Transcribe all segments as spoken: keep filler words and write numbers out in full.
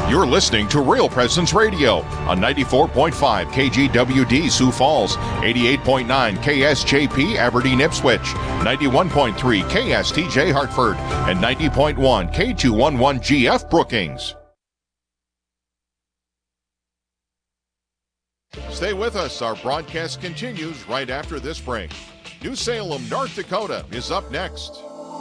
You're listening to Real Presence Radio on ninety-four point five K G W D Sioux Falls, eighty-eight point nine K S J P Aberdeen Ipswich, ninety-one point three K S T J Hartford, and ninety point one K two eleven G F Brookings. Stay with us. Our broadcast continues right after this break. New Salem, North Dakota is up next.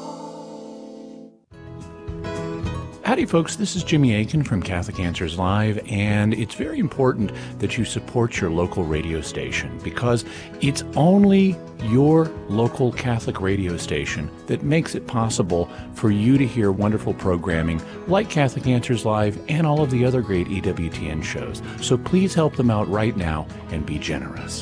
Howdy, folks. This is Jimmy Aiken from Catholic Answers Live, and it's very important that you support your local radio station because it's only your local Catholic radio station that makes it possible for you to hear wonderful programming like Catholic Answers Live and all of the other great E W T N shows. So please help them out right now and be generous.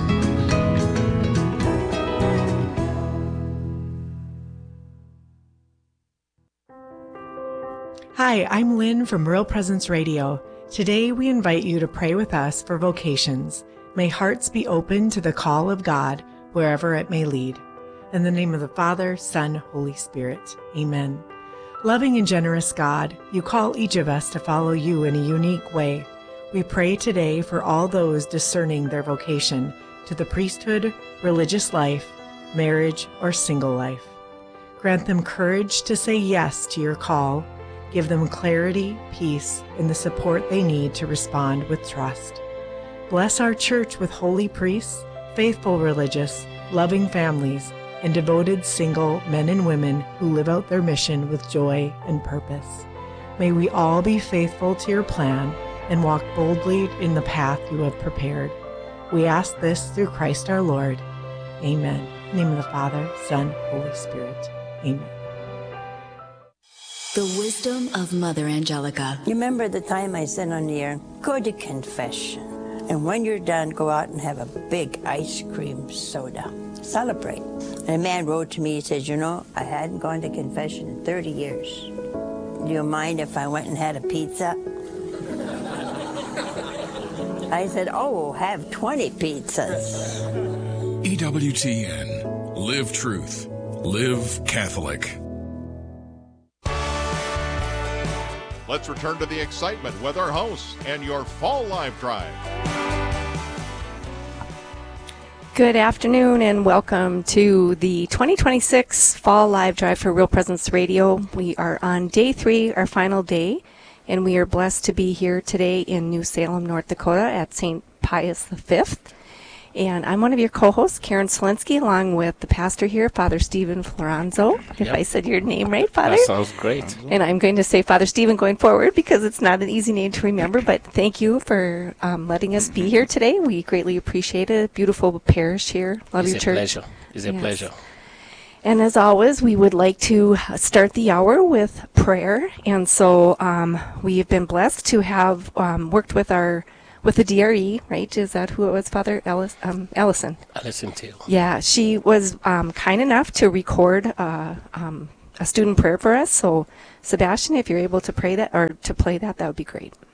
Hi, I'm Lynn from Real Presence Radio. Today we invite you to pray with us for vocations. May hearts be open to the call of God wherever it may lead. In the name of the Father, Son, Holy Spirit. Amen. Loving and generous God, you call each of us to follow you in a unique way. We pray today for all those discerning their vocation to the priesthood, religious life, marriage, or single life. Grant them courage to say yes to your call. Give them clarity, peace, and the support they need to respond with trust. Bless our church with holy priests, faithful religious, loving families, and devoted single men and women who live out their mission with joy and purpose. May we all be faithful to your plan and walk boldly in the path you have prepared. We ask this through Christ our Lord. Amen. In the name of the Father, Son, Holy Spirit. Amen. The wisdom of Mother Angelica. You remember the time I said on the air, go to confession. And when you're done, go out and have a big ice cream soda. Celebrate. And a man wrote to me, he says, you know, I hadn't gone to confession in thirty years. Do you mind if I went and had a pizza? I said, oh, have twenty pizzas. E W T N. Live truth. Live Catholic. Let's return to the excitement with our hosts and your Fall Live Drive. Good afternoon and welcome to the twenty twenty-six Fall Live Drive for Real Presence Radio. We are on day three, our final day, and we are blessed to be here today in New Salem, North Dakota at Saint Pius the Fifth. And I'm one of your co-hosts, Karen Selinsky, along with the pastor here, Father Stephen Floranzo, if Yep. I said your name right, Father. That sounds great. And I'm going to say Father Stephen going forward because it's not an easy name to remember, but thank you for um, letting us be here today. We greatly appreciate it. Beautiful parish here. Love It's your a church. pleasure. It's a Yes. pleasure. And as always, we would like to start the hour with prayer. And so um, we have been blessed to have um, worked with our with the D R E, right? Is that who it was, Father Ellis, um, Allison? Allison Taylor. Yeah, she was um, kind enough to record uh, um, a student prayer for us. So, Sebastian, if you're able to pray that or to play that, that would be great.